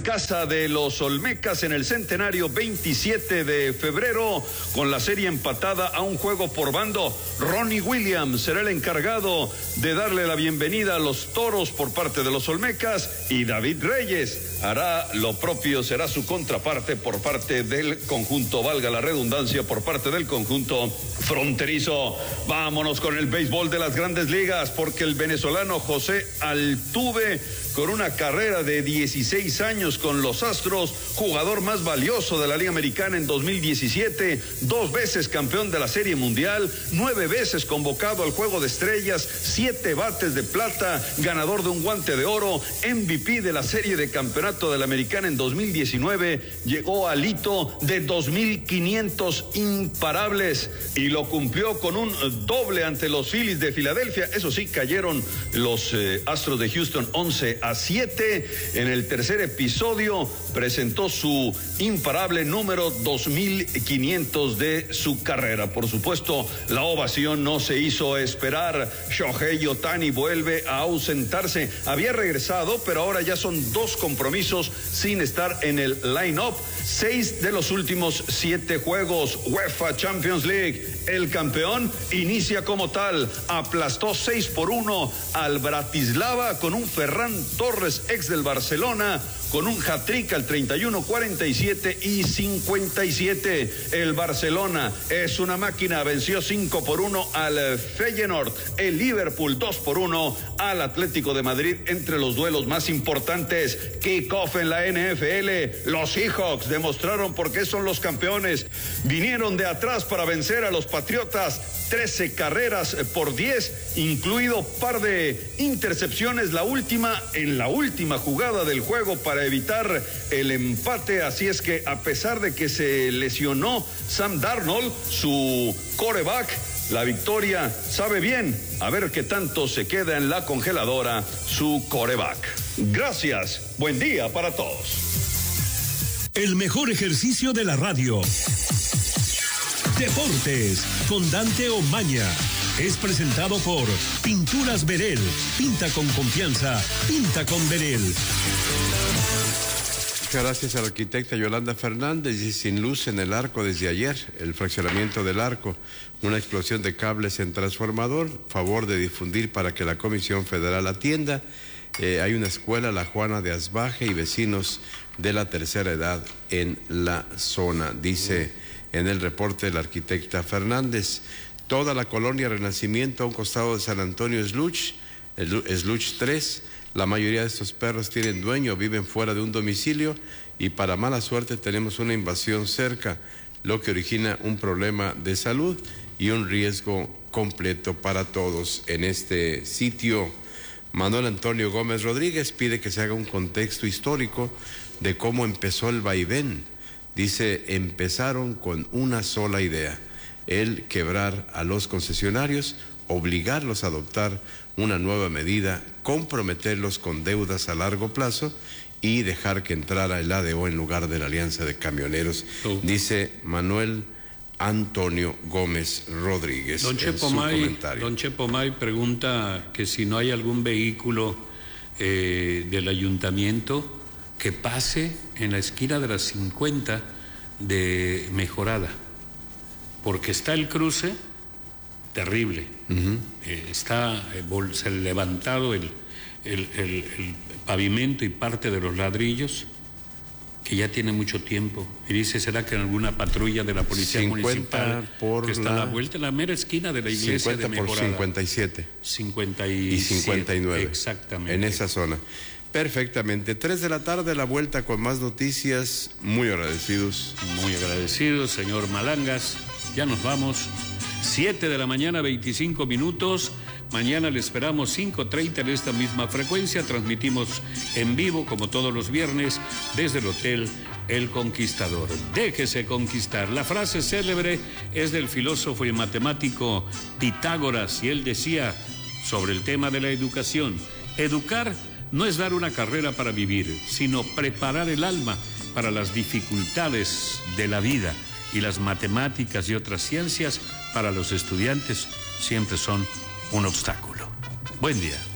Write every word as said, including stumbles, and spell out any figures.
casa de los Olmecas en el centenario veintisiete de febrero, con la serie empatada a un juego por bando. Ronnie Williams será el encargado de darle la bienvenida a los Toros por parte de los Olmecas, y David Reyes hará lo propio, será su contraparte por parte del conjunto, valga la redundancia, por parte del conjunto fronterizo. Vámonos con el béisbol de las Grandes Ligas, porque el venezolano José Altuve, con una carrera de dieciséis años con los Astros, jugador más valioso de la Liga Americana en dos mil diecisiete, dos veces campeón de la Serie Mundial, nueve veces convocado al Juego de Estrellas, siete bates de plata, ganador de un Guante de Oro, M V P de la Serie de Campeonato de la Americana en dos mil diecinueve, llegó al hito de dos mil quinientos imparables y lo cumplió con un doble ante los Phillies de Filadelfia. Eso sí, cayeron los eh, Astros de Houston once a siete. En el tercer episodio presentó su imparable número dos mil quinientos de su carrera. Por supuesto, la ovación no se hizo esperar. Shohei Ohtani vuelve a ausentarse. Había regresado, pero ahora ya son dos compromisos sin estar en el line-up. Seis de los últimos siete juegos. UEFA Champions League. El campeón inicia como tal. Aplastó seis por uno al Bratislava con un Ferran Torres, ex del Barcelona, con un hat-trick al treinta y uno, cuarenta y siete y cincuenta y siete. El Barcelona es una máquina, venció cinco por uno al Feyenoord. El Liverpool dos por uno al Atlético de Madrid, entre los duelos más importantes. Kickoff en la N F L. Los Seahawks demostraron por qué son los campeones. Vinieron de atrás para vencer a los Patriotas. trece carreras por diez, incluido par de intercepciones, la última en la última jugada del juego para evitar el empate. Así es que, a pesar de que se lesionó Sam Darnold, su quarterback, la victoria sabe bien. A ver qué tanto se queda en la congeladora su quarterback. Gracias, buen día para todos. El mejor ejercicio de la radio. Deportes con Dante Omaña. Es presentado por Pinturas Verel. Pinta con confianza. Pinta con Verel. Muchas gracias a la arquitecta Yolanda Fernández. Y sin luz en el arco desde ayer, el fraccionamiento del arco, una explosión de cables en transformador, favor de difundir para que la Comisión Federal atienda. Eh, hay una escuela, la Juana de Asbaje, y vecinos de la tercera edad en la zona, dice en el reporte de la arquitecta Fernández. Toda la colonia Renacimiento a un costado de San Antonio Sluch, Sluch tres, la mayoría de estos perros tienen dueño, viven fuera de un domicilio, y para mala suerte tenemos una invasión cerca, lo que origina un problema de salud y un riesgo completo para todos en este sitio. Manuel Antonio Gómez Rodríguez pide que se haga un contexto histórico de cómo empezó el vaivén. Dice, empezaron con una sola idea, el quebrar a los concesionarios, obligarlos a adoptar una nueva medida, comprometerlos con deudas a largo plazo y dejar que entrara el A D O en lugar de la Alianza de Camioneros, oh. dice Manuel Antonio Gómez Rodríguez. Don Chepo May, Don Chepo May pregunta que si no hay algún vehículo eh, del ayuntamiento que pase en la esquina de las cincuenta de Mejorada, porque está el cruce terrible, uh-huh. eh, está eh, se ha levantado el, el, el, el pavimento y parte de los ladrillos, que ya tiene mucho tiempo, y dice, ¿será que en alguna patrulla de la policía municipal por que está la... a la vuelta, en la mera esquina de la iglesia de Mejorada? Por cincuenta y siete. cincuenta y siete, y cincuenta y nueve. Exactamente. En esa zona. Perfectamente. Tres de la tarde, la vuelta con más noticias. Muy agradecidos. Muy agradecidos, señor Malangas. Ya nos vamos. Siete de la mañana, veinticinco minutos. Mañana le esperamos cinco treinta en esta misma frecuencia. Transmitimos en vivo, como todos los viernes, desde el Hotel El Conquistador. Déjese conquistar. La frase célebre es del filósofo y matemático Pitágoras, y él decía sobre el tema de la educación: educar no es dar una carrera para vivir, sino preparar el alma para las dificultades de la vida, y las matemáticas y otras ciencias para los estudiantes siempre son un obstáculo. Buen día.